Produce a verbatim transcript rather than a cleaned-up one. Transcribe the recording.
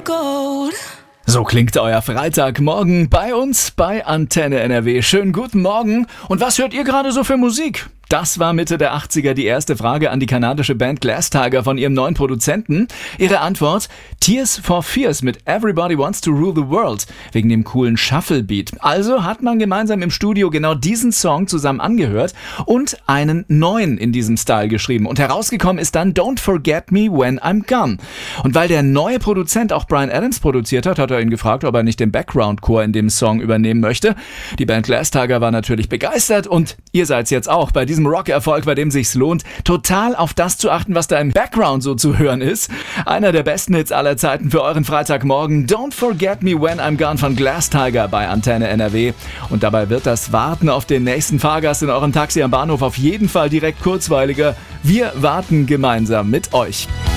gold. So klingt euer Freitagmorgen bei uns bei Antenne N R W. Schönen guten Morgen. Und was hört ihr gerade so für Musik? Das war Mitte der achtziger die erste Frage an die kanadische Band Glass Tiger von ihrem neuen Produzenten. Ihre Antwort: Tears for Fears mit Everybody Wants to Rule the World, wegen dem coolen Shuffle-Beat. Also hat man gemeinsam im Studio genau diesen Song zusammen angehört und einen neuen in diesem Style geschrieben. Und herausgekommen ist dann Don't Forget Me When I'm Gone. Und weil der neue Produzent auch Bryan Adams produziert hat, hat er ihn gefragt, ob er nicht den Background-Chor in dem Song übernehmen möchte. Die Band Glass Tiger war natürlich begeistert und ihr seid's jetzt auch bei diesem Rock-Erfolg, bei dem sich's lohnt, total auf das zu achten, was da im Background so zu hören ist. Einer der besten Hits aller Zeiten für euren Freitagmorgen. Don't Forget Me When I'm Gone von Glass Tiger bei Antenne N R W. Und dabei wird das Warten auf den nächsten Fahrgast in eurem Taxi am Bahnhof auf jeden Fall direkt kurzweiliger. Wir warten gemeinsam mit euch.